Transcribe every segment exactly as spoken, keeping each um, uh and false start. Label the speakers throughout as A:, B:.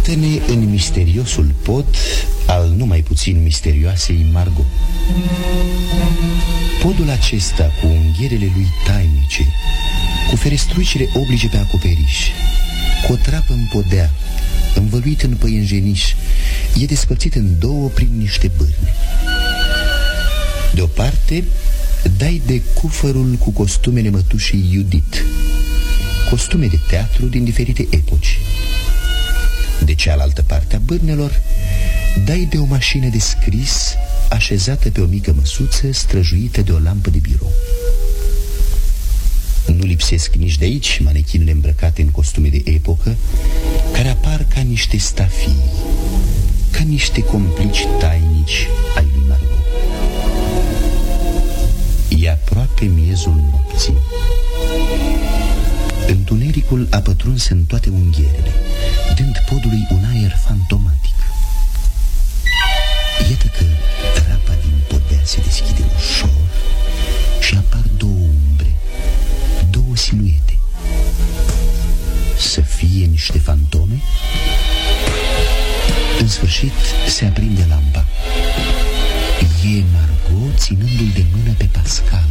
A: Iată-ne în misteriosul pod al numai puțin misterioasei Margot. Podul acesta, cu unghierele lui tainice, cu ferestruicile oblige pe acoperiș, cu o trapă în podea, învăluit în păienjeniș, e despărțit în două prin niște bârne. De o parte, dai de cufărul cu costumele mătușii Judith, costume de teatru din diferite epoci. De cealaltă parte a bârnelor, dai de o mașină de scris așezată pe o mică măsuță străjuită de o lampă de birou. Nu lipsesc nici de aici manechinele îmbrăcate în costume de epocă, care apar ca niște stafii, ca niște complici tainici ai lui Margot. E aproape miezul nopții. Întunericul a pătruns în toate unghierele, dând podului un aer fantomatic. Iată că trapa din podea se deschide ușor și apar două umbre, două siluete. Să fie niște fantome? În sfârșit se aprinde lampa. E Margot ținându-l de mână pe Pascal.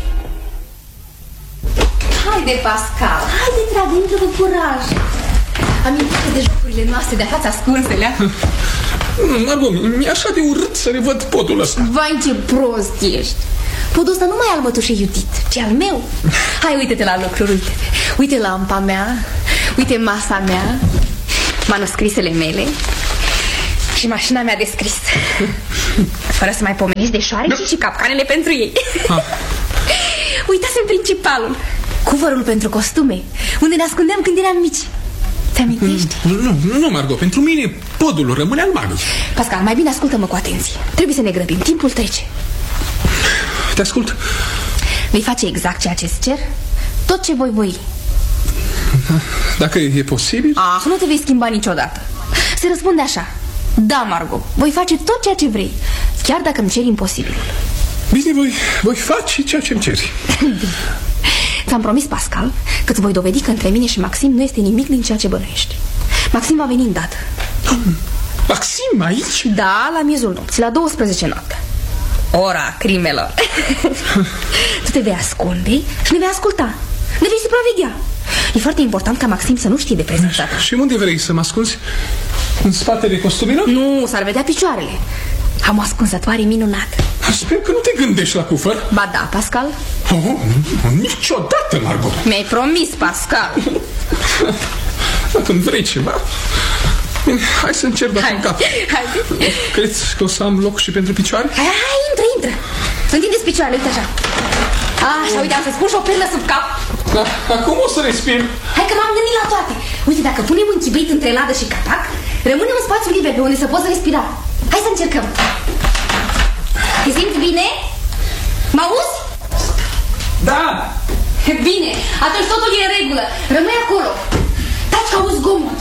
B: Haide, Pascal, haide, dragă, intră cu curaj. Amintește de jocurile noastre de fața ascunselea.
C: Margot, mi-e așa de urât să revăd podul ăsta.
B: Vai, ce prost ești. Podul ăsta nu mai e al mătușei Judith, ci al meu. Hai, uite-te la lucruri, uite-te. Uite lampa mea, uite masa mea, manuscrisele mele și mașina mea de scris. Fără să mai pomenești de șoareci și capcanele pentru ei. Uitați-mi principalul, cuvărul pentru costume, unde ne ascundeam când eram mici. Ți-amintești?
C: Nu, nu, Margot, pentru mine podul rămâne al magului.
B: Pascal, mai bine ascultă-mă cu atenție. Trebuie să ne grăbim, timpul trece.
C: Te ascult.
B: Vei face exact ceea ce-ți cer? Tot ce voi voi.
C: Dacă e posibil?
B: Ah, nu te vei schimba niciodată. Se răspunde așa: da, Margot, voi face tot ceea ce vrei, chiar dacă îmi ceri imposibilul.
C: Bine, voi, voi face ceea ce-mi ceri.
B: Ți-am promis, Pascal, că îți voi dovedi că între mine și Maxim nu este nimic din ceea ce bănuiești. Maxim va veni îndată.
C: Maxim aici?
B: Da, la miezul nopții, la douăsprezece noaptea. Ora crimelor. Tu te vei ascunde și ne vei asculta. Ne vei supraveghea. E foarte important ca Maxim să nu știe de prezența ta.
C: Și unde vrei să mă ascunzi? În spatele costumelor?
B: Nu, s-ar vedea picioarele. Am o ascunzătoare minunată.
C: Sper că nu te gândești la cufăr.
B: Ba da, Pascal.
C: Oh, niciodată, Margot.
B: Mi-ai promis, Pascal.
C: Când vrei ceva. Bine, hai să încerc dacă în cap.
B: Haide.
C: Crezi că o să am loc și pentru picioare?
B: Hai, hai, intră, intră. Întindeți picioarele, uite așa. Așa, uite, am să-ți pun și o perlă sub cap.
C: Da, acum o să respir.
B: Hai că m-am gândit la toate. Uite, dacă punem un chibrit între ladă și capac, rămânem în spațiu liber pe unde să poți respira. Hai să încercăm. Te simți bine? Mă auzi?
C: Da.
B: Bine, atunci totul e în regulă. Rămâi acolo. Taci că auzi zgomot.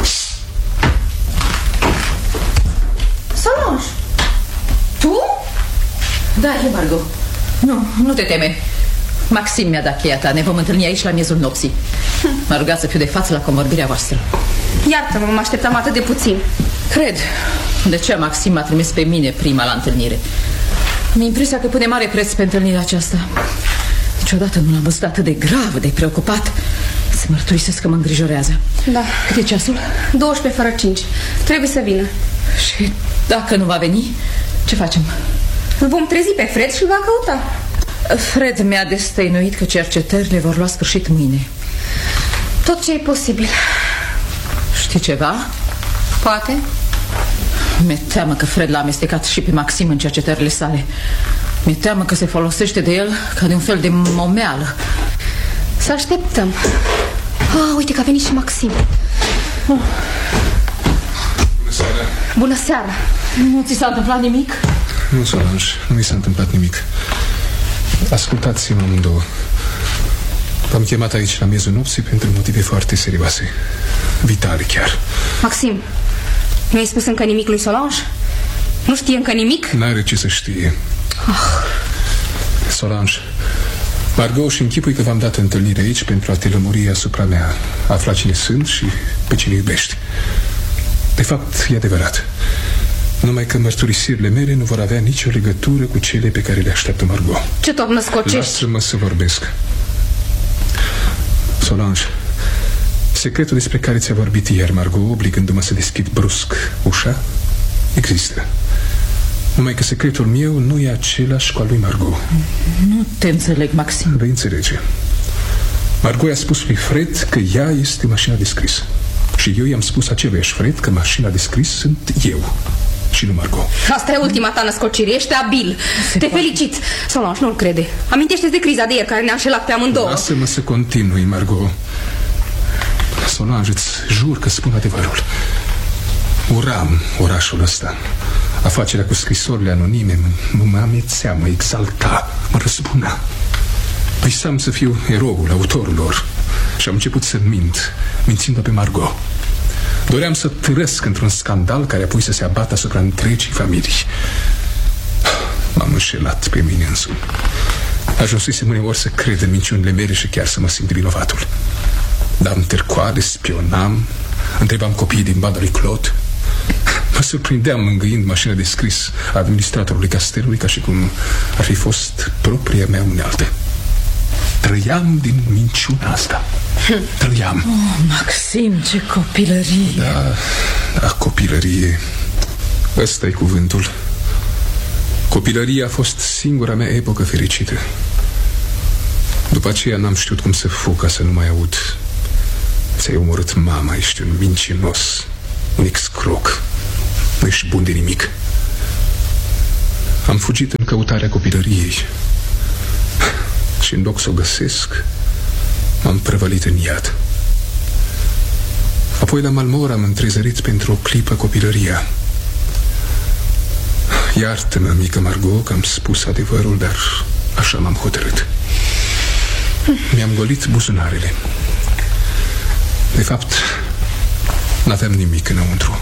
B: Solange, tu?
D: Da, e Margot. Nu, nu te teme. Maxim mi-a dat cheia ta. Ne vom întâlni aici la miezul nopții. M-a rugat să fiu de față la convorbirea voastră.
B: Iartă-mă, mă așteptam atât de puțin.
D: Cred. De ce Maxim m-a trimis pe mine prima la întâlnire? Am impresia că pune mare preț pe întâlnirea aceasta. Niciodată nu l-am văzut atât de grav, de preocupat. Să mărturisesc că mă îngrijorează.
B: Da.
D: Cât e ceasul?
B: douăsprezece fără cinci. Trebuie să vină.
D: Și dacă nu va veni, ce facem?
B: Îl vom trezi pe Fred și îl va căuta.
D: Fred mi-a destăinuit că cercetările vor lua sfârșit mâine.
B: Tot ce e posibil.
D: Știi ceva?
B: Poate.
D: Mi-e teamă că Fred l-a amestecat și pe Maxim în cercetările sale. Mi-e teamă că se folosește de el ca de un fel de momeală.
B: Să așteptăm. Ah, uite că a venit și Maxim.
C: Bună seara.
B: Bună seara.
D: Nu ți s-a întâmplat nimic?
C: Nu, Solange, nu mi s-a întâmplat nimic. Ascultați-mă amândouă. V-am chemat aici la miezul nopții pentru motive foarte serioase. Vitale chiar.
B: Maxim, nu ai spus încă nimic lui Solange? Nu știe încă nimic?
C: N-are ce să știe.
B: Ah.
C: Solange, Margot, și închipui că v-am dat întâlnire aici pentru a te lămuri asupra mea. Afla cine sunt și pe cine iubești. De fapt, e adevărat. Numai că mărturisirile mele nu vor avea nicio legătură cu cele pe care le așteaptă Margot.
B: Ce toamnă scocești?
C: Lasă-mă să vorbesc. Solange, secretul despre care ți-a vorbit ieri Margot, obligându-mă să deschid brusc ușa, există. Numai că secretul meu nu e același cu al lui Margot.
D: Nu te înțeleg, Maxim.
C: Vei înțelege. Margot i-a spus lui Fred că ea este mașina de scris. Și eu i-am spus aceluiași Fred că mașina de scris sunt eu și nu Margot.
B: Asta e ultima ta născocire, ești abil. Se Te poate. felicit. Solange, nu-l crede. Amintește-ți de criza de ieri care ne-a înșelat pe amândouă.
C: Lasă-mă să continui, Margot. Solange, îți jur că spun adevărul. Uram orașul ăsta. Afacerea cu scrisorile anonime mă, mă amețea, mă exalta, mă răzbuna. Visam să fiu eroul, autorul lor. Și am început să mint, mințind-o pe Margot. Doream să târăsc într-un scandal care apoi să se abată asupra întregii familii. M-am înșelat pe mine însumi. Ajunsesem uneori să cred în minciunile mele și chiar să mă simt vinovatul. Dam târcoale, spionam, întrebam copiii din banda lui Claude. Mă surprindeam mângâind mașina de scris a administratorului castelului ca și cum ar fi fost propria mea unealtă. Trăiam din minciuna asta. Trăiam.
D: Oh, Maxim, ce copilărie.
C: Da, da, copilărie. Ăsta e cuvântul. Copilăria a fost singura mea epocă fericită. După aceea n-am știut cum să fug ca să nu mai aud. Ți-ai omorât mama, ești un mincinos, un excroc. Nu ești bun de nimic. Am fugit în căutarea copilăriei. Și în loc să o găsesc, m-am prăvălit în iad. Apoi la Malmor am întrezărit pentru o clipă copilăria. Iartă-mă, mică Margot, că am spus adevărul, dar așa m-am hotărât. Mi-am golit buzunarele. De fapt, n-aveam nimic înăuntru.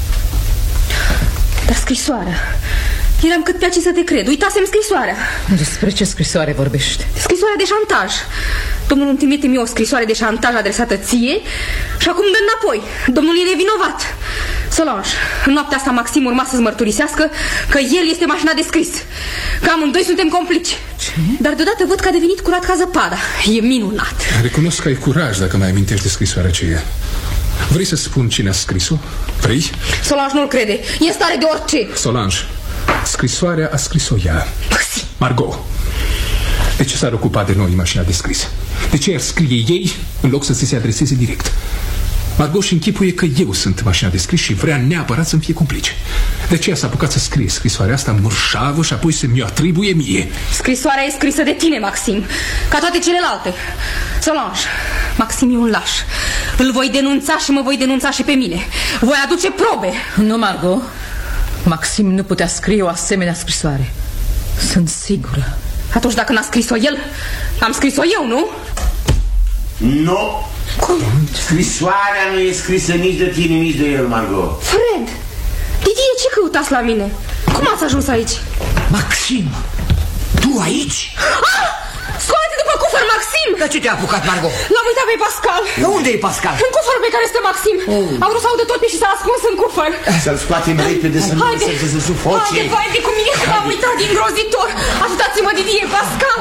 B: Dar scrisoarea... Eram cât pe aici să te cred. Uitasem scrisoarea.
D: Despre ce scrisoare vorbești?
B: Scrisoarea de șantaj. Domnul îmi trimite mie o scrisoare de șantaj adresată ție și acum dă înapoi. Domnul e nevinovat. Solange, în noaptea asta Maxim urma să-ți mărturisească că el este mașina de scris, că amândoi suntem complici.
D: Ce?
B: Dar deodată văd că a devenit curat ca zăpada. E minunat.
C: Recunosc că ai curaj dacă mai amintești de scrisoarea aceea. Vrei să spun cine a scris-o? Vrei?
B: Solange nu-l crede. E în stare de orice.
C: Solange, scrisoarea a scris-o ea.
B: Maxim.
C: Margot, de ce s-ar ocupa de noi mașina de scris? De ce ar scrie ei în loc să ți se adreseze direct? Margot și închipuie că eu sunt mașina de scris și vrea neapărat să-mi fie complice. De ce s-a apucat să scrie scrisoarea asta murșavă și apoi să mi-o atribuie mie?
B: Scrisoarea e scrisă de tine, Maxim, ca toate celelalte. Solange, Maxim e un laș. Îl voi denunța și mă voi denunța și pe mine. Voi aduce probe.
D: Nu, Margot. Maxim nu putea scrie o asemenea scrisoare. Sunt sigură.
B: Atunci dacă n-a scris-o el, am scris-o eu, nu?
E: Nu.
B: Cum?
E: Scrisoarea nu e scrisă nici de tine, nici de el, Margot.
B: Fred, Didie, ce căutați la mine? Cum ați ajuns aici?
F: Maxim, tu aici?
B: Ah! Scoate după cufăr, Maxim!
F: Dar ce te-a apucat, Margot?
B: L-am uitat pe Pascal.
F: De unde e Pascal?
B: În cufărul pe care este Maxim. oh. A vrut să audă tot și s-a ascuns în cufăr.
E: Să-l scoatem repede să nu lăsăm să sufoce.
B: Haide, haide cu mine, că m-am uitat din grozitor. Ajutați-mă, Didie, Pascal.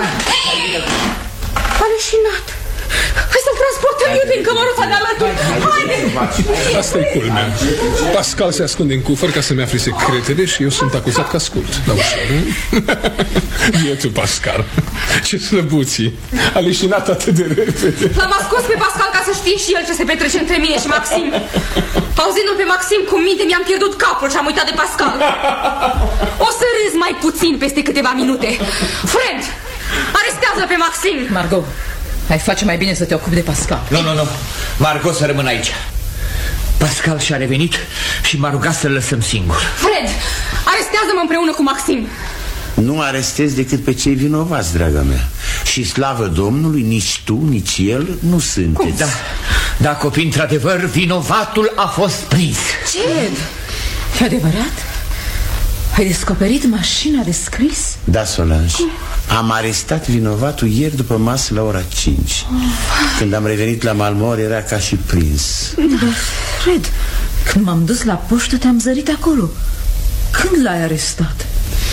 B: A leșinat. Hai să-l transportăm eu din cămăruța de alături. Haide!
C: Asta e culmea. Pascal se ascunde în cufăr ca să-mi afle secretele și eu sunt acuzat că ascult. La ușor, nu? Bietul Pascal. Ce slăbuții. A leșinat atât de repede.
B: L-am ascuns pe Pascal ca să știe și el ce se petrece între mine și Maxim. Auzindu-l pe Maxim cu minte, mi-am pierdut capul și am uitat de Pascal. O să râz mai puțin peste câteva minute. Fred, arestează pe Maxim.
D: Margot, ai face mai bine să te ocupi de Pascal.
F: Nu, nu, nu. Margot să rămână aici. Pascal și-a revenit și m-a rugat să-l lăsăm singur.
B: Fred, arestează-mă împreună cu Maxim.
E: Nu arestezi decât pe cei vinovați, draga mea. Și slavă Domnului, nici tu, nici el nu sunteți.
F: Da, da, copii, într-adevăr, vinovatul a fost prins.
B: Ce?
D: E adevărat? Ai descoperit mașina de scris?
E: Da, Solange. Am arestat vinovatul ieri după masă la ora cinci. Când am revenit la Malmor era ca și prins.
D: Da, Fred, Când m-am dus la poștă, te-am zărit acolo. Când l-ai arestat?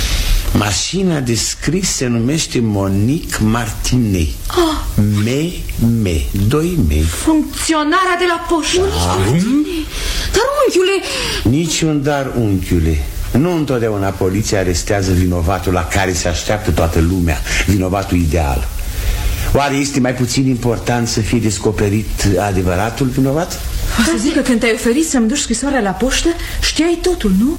E: Mașina de scris se numește Monique Martinet.
D: Ah.
E: Me, me, doi mei.
D: Funcționarea de la poștă.
E: Da.
B: Dar, unchiule...
E: Niciun dar, unchiule. Nu întotdeauna poliția arestează vinovatul la care se așteaptă toată lumea, vinovatul ideal. Oare este mai puțin important să fie descoperit adevăratul vinovat?
D: O să zic că când te-ai oferit să-mi duci scrisoarea la poștă, știai totul, nu?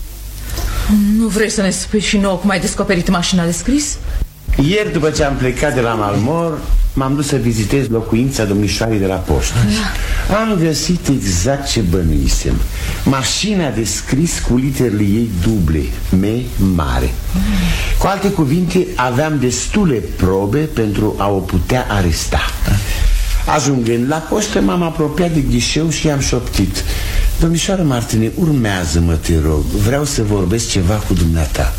D: Nu vrei să ne spui și nouă cum ai descoperit mașina de scris?
E: Ieri, după ce am plecat de la Malmor, m-am dus să vizitez locuința domnișoarei de la poștă. Da. Am găsit exact ce bănuisem. Mașina de scris cu literele ei duble, me mare. Cu alte cuvinte, aveam destule probe pentru a o putea aresta. Ajungând la poștă, m-am apropiat de ghișeu și i-am șoptit: domnișoară Martine, urmează-mă, te rog, vreau să vorbesc ceva cu dumneata.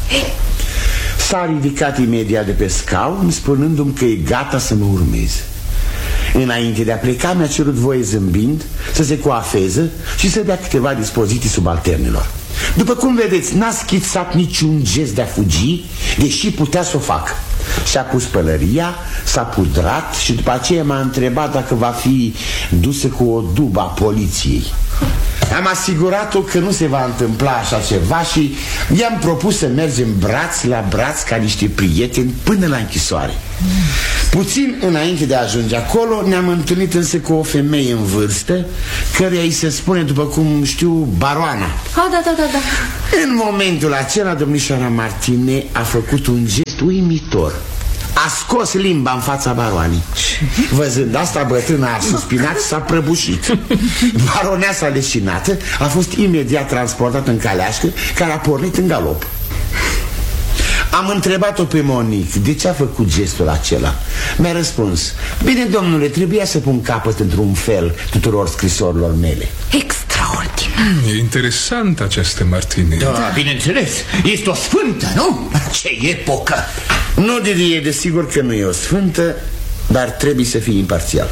E: S-a ridicat imediat de pe scaun, spunându-mi că e gata să mă urmeze. Înainte de a pleca, mi-a cerut voie zâmbind să se coafeze și să dea câteva dispoziții subalternilor. După cum vedeți, n-a schițat niciun gest de a fugi, deși putea să o facă. Și-a pus pălăria, s-a pudrat și după aceea m-a întrebat dacă va fi dusă cu o dubă a poliției. Am asigurat-o că nu se va întâmpla așa ceva și i-am propus să mergem braț la braț ca niște prieteni până la închisoare. Puțin înainte de a ajunge acolo, ne-am întâlnit însă cu o femeie în vârstă, căreia îi se spune, după cum știu, baroana.
B: Ah, da, da, da, da.
E: În momentul acela, domnișoara Martine a făcut un gest uimitor. A scos limba în fața baroanii. Văzând asta, bătrâna a suspinat și s-a prăbușit. Baroneasa leșinată a fost imediat transportată în caleașcă, care a pornit în galop. Am întrebat-o pe Monique de ce a făcut gestul acela. Mi-a răspuns: bine, domnule, trebuia să pun capăt într-un fel tuturor scrisorilor mele.
B: Extraordinar.
C: E interesant această Martine.
F: Da, da, bineînțeles, este o sfântă, nu? Ce epocă!
E: Nu, Didie, desigur că nu e o sfântă, dar trebuie să fie imparțial.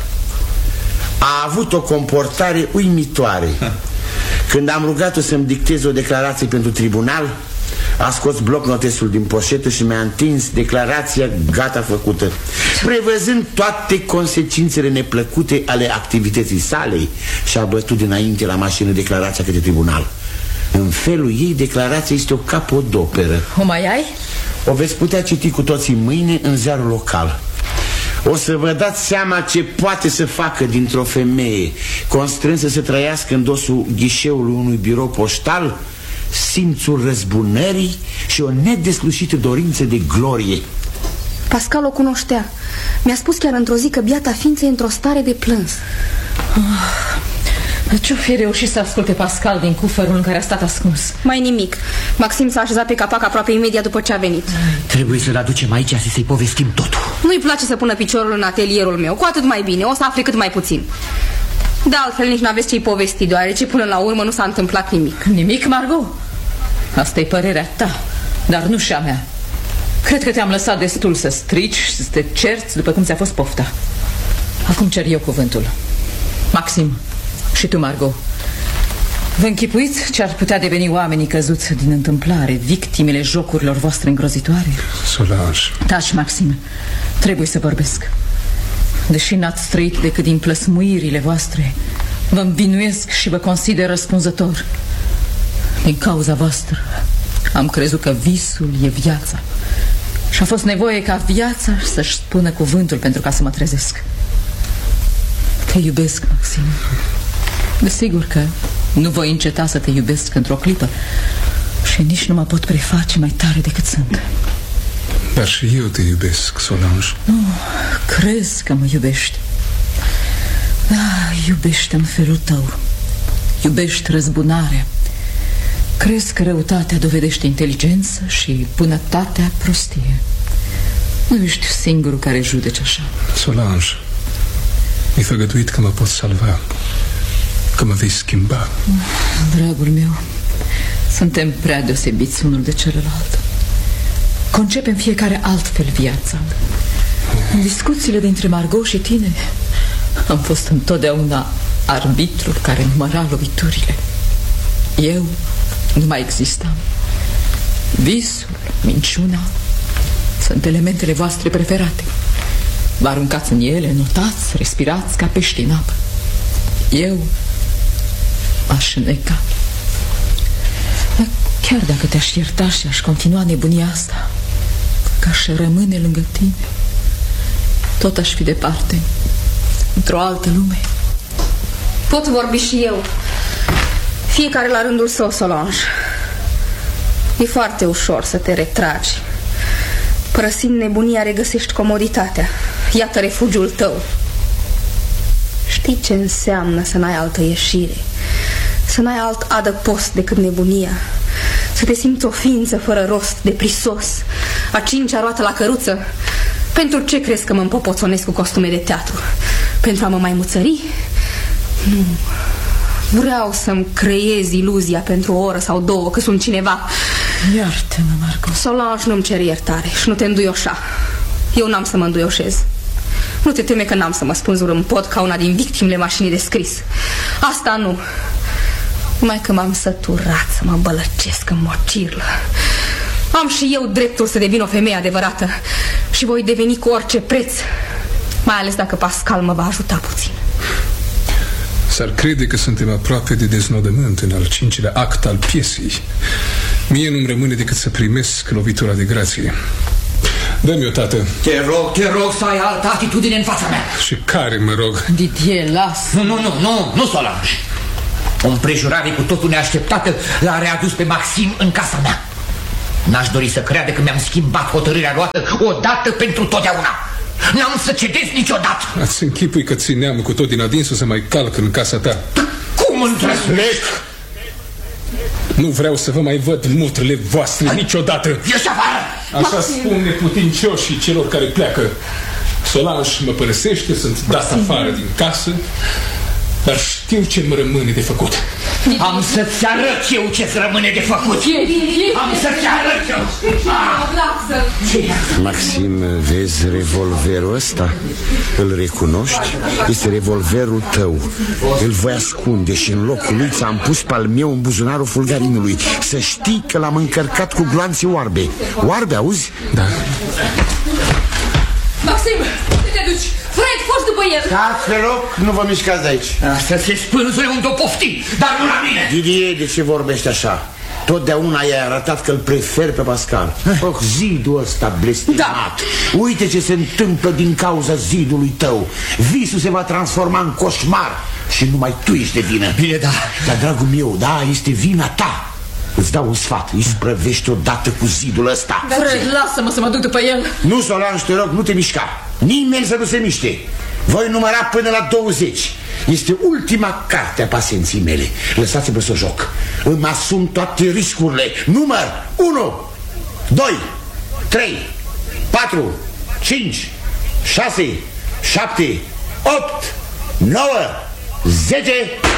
E: A avut o comportare uimitoare. Când am rugat-o să-mi dicteze o declarație pentru tribunal, a scos blocnotesul din poșetă și mi-a întins declarația gata făcută, prevăzând toate consecințele neplăcute ale activității sale, și a bătut dinainte la mașină declarația către tribunal. În felul ei, declarația este o capodoperă.
D: O mai ai?
E: O veți putea citi cu toții mâine în ziarul local. O să vă dați seama ce poate să facă dintr-o femeie constrânsă să trăiască în dosul ghișeului unui birou poștal simțul răzbunării și o nedeslușită dorință de glorie.
B: Pascal o cunoștea. Mi-a spus chiar într-o zi că biata ființă e într-o stare de plâns.
D: Oh, ce-o fi reușit să asculte Pascal din cufărul în care a stat ascuns?
B: Mai nimic. Maxim s-a așezat pe capac aproape imediat după ce a venit.
F: Trebuie să-l aducem aici și să-i povestim totul.
B: Nu-i place să pună piciorul în atelierul meu. Cu atât mai bine, o să afli cât mai puțin. De altfel nici n-aveți ce-i povesti, deoarece până la urmă nu s-a întâmplat nimic.
D: Nimic, Margot? Asta e părerea ta, dar nu și a mea. Cred că te-am lăsat destul să strici și să te cerți după cum ți-a fost pofta. Acum cer eu cuvântul. Maxim, și tu, Margot, vă închipuiți ce ar putea deveni oamenii căzuți din întâmplare, victimele jocurilor voastre îngrozitoare?
C: Solange.
D: Taci, Maxim, trebuie să vorbesc. Deși n-ați trăit decât din plăsmuirile voastre, vă învinuiesc și vă consider răspunzător. Din cauza voastră am crezut că visul e viața și a fost nevoie ca viața să-și spună cuvântul pentru ca să mă trezesc. Te iubesc, Maxim. Desigur că nu voi înceta să te iubesc într-o clipă și nici nu mă pot preface mai tare decât sunt.
C: Dar și eu te iubesc, Solange.
D: Nu, crezi că mă iubești. Da, iubește în felul tău. Iubești răzbunarea. Crezi că răutatea dovedește inteligență și bunătatea prostie. Nu ești singurul care judeci așa.
C: Solange, mi-ai făgăduit că mă poți salva, că mă vei schimba.
D: Dragul meu, suntem prea deosebiți unul de celălalt. Concepem fiecare altfel viața. În discuțiile dintre Margot și tine am fost întotdeauna arbitrul care număra loviturile. Eu nu mai existam. Visul, minciuna sunt elementele voastre preferate. Vă aruncați în ele, notați, respirați ca pești în apă. Eu aș înneca. Chiar dacă te-aș ierta și aș continua nebunia asta, că aș rămâne lângă tine, tot aș fi departe, într-o altă lume.
B: Pot vorbi și eu. Fiecare la rândul său, Solange. E foarte ușor să te retragi. Părăsind nebunia, regăsești comoditatea. Iată refugiul tău. Știi ce înseamnă să n-ai altă ieșire, să n-ai alt adăpost decât nebunia, să te simți o ființă fără rost, de prisos, a cincea roată la căruță. Pentru ce crezi că mă împopoțonesc cu costume de teatru? Pentru a mă mai muțări? Nu. Vreau să-mi creez iluzia pentru o oră sau două că sunt cineva.
D: Iartă-mă, Margot.
B: Solange, nu-mi cer iertare și nu te înduioșa. Eu n-am să mă înduioșez. Nu te teme că n-am să mă spânzur în pod ca una din victimele mașinii de scris. Asta nu. Numai că m-am săturat să mă bălăcesc în mocirlă. Am și eu dreptul să devin o femeie adevărată și voi deveni cu orice preț, mai ales dacă Pascal mă va ajuta puțin.
C: S-ar crede că suntem aproape de deznodământ în al cincilea act al piesei. Mie nu-mi rămâne decât să primesc lovitura de grație. Dă-mi-o, tată.
F: Te rog, te rog să ai altă atitudine în fața mea.
C: Și care, mă rog?
D: Didier, las.
F: Nu, nu, nu, nu, nu, Solange. O împrejurare cu totul neașteptată l-a readus pe Maxim în casa mea. N-aș dori să creadă că mi-am schimbat hotărârea luată odată pentru totdeauna. N-am să cedez niciodată.
C: Ați închipui că țineam cu tot din adinsul să mai calc în casa ta.
F: Cum îndrăznești?
C: Nu vreau să vă mai văd mutrele voastre Hai. niciodată.
F: Ieși afară!
C: Așa Maxim. Spun neputincioșii celor care pleacă. Solange mă părăsește, sunt dat afară din casă, dar știu ce îmi rămâne de făcut.
F: Am să-ți arăt eu ce-ți rămâne de făcut. Am să-ți arăt eu.
E: Maxim, vezi revolverul ăsta? Îl recunoști? Este revolverul tău. Îl voi ascunde și în locul lui ți-am pus pe al meu în buzunarul fulgarinului. Să știi că l-am încărcat cu gloanțe oarbe. Oarbe, auzi?
C: Da.
B: Maxim, te duci. Fred, foți după el.
E: Stați pe loc, nu vă mișcați de aici.
F: Să se spânzure unde o pofti, dar nu la mine.
E: Didier, de ce vorbești așa? Totdeauna i-ai arătat că îl preferi pe Pascal. Oh, zidul ăsta blestemat. Da. Uite ce se întâmplă din cauza zidului tău. Visul se va transforma în coșmar și numai tu ești de vină.
F: Bine, da.
E: Dar, dragul meu, da, este vina ta. Îți dau un sfat, îi sprăvești odată cu zidul ăsta.
D: Fred, lasă-mă să mă duc după el.
E: Nu, Solange, te rog, nu te mișca. Nimeni să nu se miște. Voi număra până la douăzeci. Este ultima carte a pacienții mele. Lăsați-mă să joc. Îmi asum toate riscurile. Număr unu, doi, trei, patru, cinci, șase, șapte, opt, nouă, zece.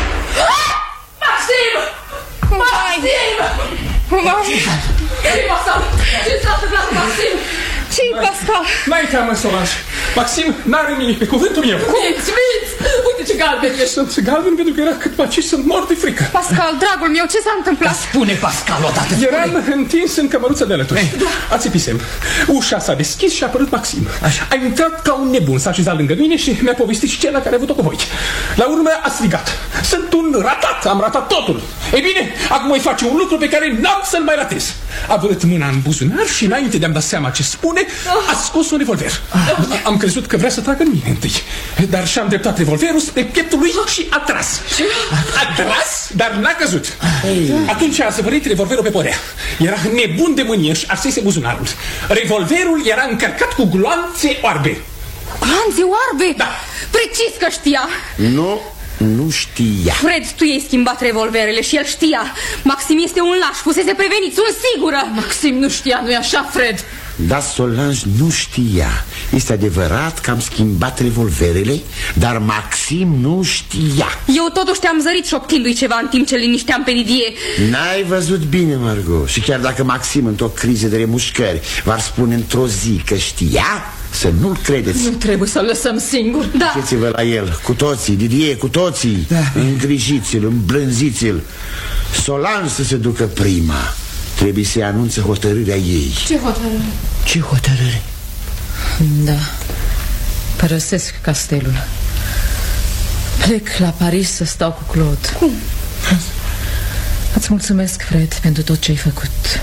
B: Maxim! Maxim! Maxim! Ce-i Pascal? Ce s-a întâmplat, Maxim? Ce-i Pascal?
C: N-ai teamă, Solange. Maxim n-are nimic, pe cuvântul meu.
B: Minți, minți! Uite ce galben ești.
C: Sunt galben pentru că era cât paci sunt mort de frică.
B: Pascal, dragul meu, ce s-a întâmplat?
F: Spune, Pascal, odată.
C: Eram întins în cămăruța de alături. Da. Ațipisem. Ușa s-a deschis și a apărut Maxim. Așa. A intrat ca un nebun, s-a așezat lângă mine și mi-a povestit scena care a avut-o cu voi. La urmă a strigat: sunt un ratat, am ratat totul. Ei bine, acum voi face un lucru pe care n-am să-l mai ratez. A băgat mâna în buzunar și înainte de a-mi da seama ce spune, a scos un revolver. Am crezut că vrea să tragă în mine întâi, dar și-a îndreptat revolverul spre pieptul lui și a tras. A tras, dar n-a căzut. Atunci a zăvărit revolverul pe podea. Era nebun de mânie și arsese buzunarul. Revolverul era încărcat cu gloanțe oarbe.
B: Gloanțe oarbe?
C: Da.
B: Precis că știa.
E: Nu, nu știa.
B: Fred, tu i-ai schimbat revolverele și el știa. Maxim este un laș, fusese prevenit, sunt sigură.
D: Maxim nu știa, nu-i așa, Fred?
E: Da, Solange nu știa. Este adevărat că am schimbat revolverele, dar Maxim nu știa.
B: Eu totuși te-am zărit șoptindu-i ceva în timp ce linișteam pe Didier.
E: N-ai văzut bine, Margot. Și chiar dacă Maxim, într-o criză de remușcări, v-ar spune într-o zi că știa, Să nu-l credeți.
D: Nu trebuie să-l lăsăm singur.
B: Da.
E: Duceți-vă la el, cu toții, Didier, cu toții. Da. Îngrijiți-l, îmblânziți-l. Solange să se ducă prima. Trebuie să-i anunțe hotărârea ei.
B: Ce hotărâre?
E: Ce hotărâre?
D: Da. Părăsesc castelul. Plec la Paris să stau cu Claude.
B: Cum?
D: Îți mulțumesc, Fred, pentru tot ce ai făcut.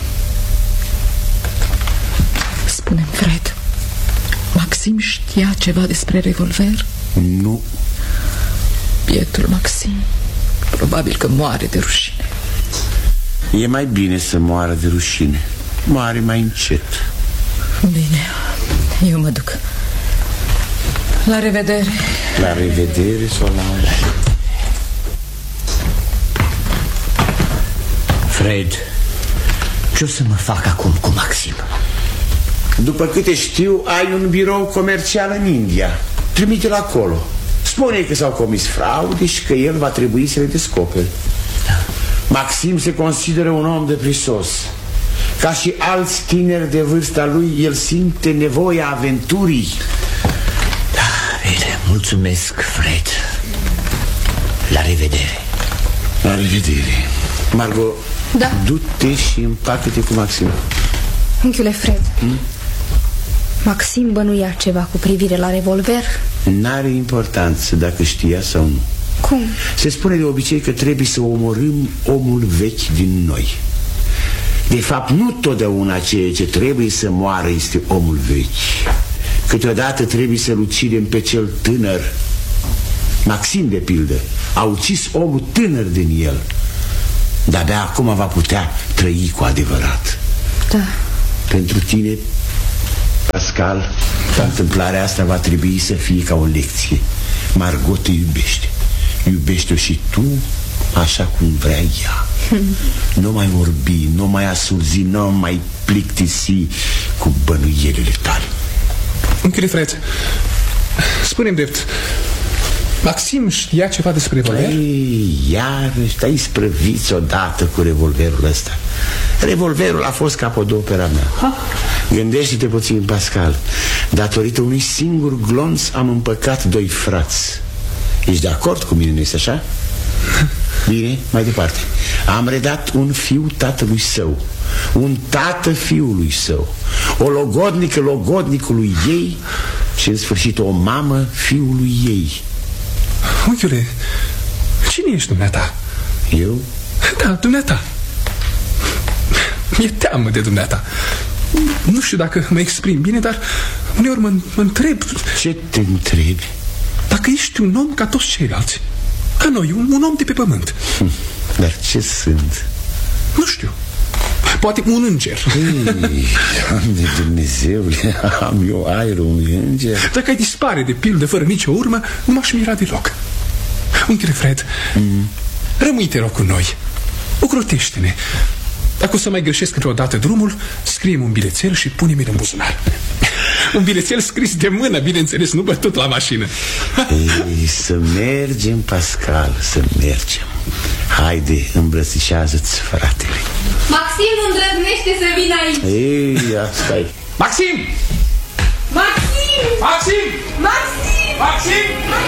D: Spune-mi, Fred, Maxim știa ceva despre revolver?
E: Nu.
D: Bietul Maxim probabil că moare de rușine.
E: E mai bine să moară de rușine. Moare mai încet.
D: Bine, eu mă duc. La revedere.
E: La revedere, Solange.
F: Fred, ce o să mă fac acum cu Maxim?
E: După câte știu, ai un birou comercial în India. Trimite-l acolo. Spune că s-au comis fraude și că el va trebui să le descopere. Maxim se consideră un om de prisos. Ca și alți tineri de vârsta lui, el simte nevoia aventurii.
F: Da, bine, mulțumesc, Fred. La revedere.
E: La revedere. Margot,
B: da.
E: Du-te și împacă-te cu Maxim.
B: Unchiule Fred, hmm? Maxim bănuia ceva cu privire la revolver?
E: N-are importanță dacă știa sau nu.
B: Cum?
E: Se spune de obicei că trebuie să omorâm omul vechi din noi. De fapt, nu totdeauna ceea ce trebuie să moară este omul vechi. Câteodată trebuie să-l ucidem pe cel tânăr. Maxim, de pildă, a ucis omul tânăr din el. De-abia acum va putea trăi cu adevărat.
B: Da.
E: Pentru tine, Pascal, da. Întâmplarea asta va trebui să fie ca o lecție. Margot te iubește. Iubește-o și tu așa cum vrea ea. hmm. Nu mai vorbi, nu mai asurzi, nu mai plictisi cu bănuielile tale.
C: Închide, Fred, spune-mi drept, Maxim știa ceva despre revolver?
E: Ei, iarăși te-ai sprăviți odată cu revolverul ăsta. Revolverul a fost capodopera mea. ha? Gândește-te puțin, Pascal. Datorită unui singur glonț am împăcat doi frați. Ești de acord cu mine, nu-i așa? Bine, mai departe. Am redat un fiu tatălui său, un tată fiului său, o logodnică logodnicului ei și în sfârșit o mamă fiului ei.
C: Unchiule, cine ești dumneata?
E: Eu?
C: Da, dumneata. Mi-e teamă de dumneata. Nu știu dacă mă exprim bine, dar uneori mă, mă întreb.
E: Ce te întrebi?
C: Dacă ești un om ca toți ceilalți, ca noi, un, un om de pe pământ.
E: hm, Dar ce sunt?
C: Nu știu. Poate un înger.
E: Ei, Doamne Dumnezeule, am eu aerul unui înger.
C: Dacă ai dispare de pildă fără nicio urmă, nu m-aș mira deloc. Unchiule Fred, mm. rămâi, te rog, cu noi. Ocrotește-ne. Dacă o să mai greșesc într-odată drumul, scrie-mi un bilețel și pune-mi în buzunar. Un bilețel scris de mână, bineînțeles, nu bătut la mașină.
E: Ei, să mergem, Pascal, să mergem. Haide, îmbrățișează-ți fratele.
B: Maxim îndrăznește să vină aici.
E: Ei, asta e.
C: Maxim!
B: Maxim!
C: Maxim!
B: Maxim!
C: Maxim!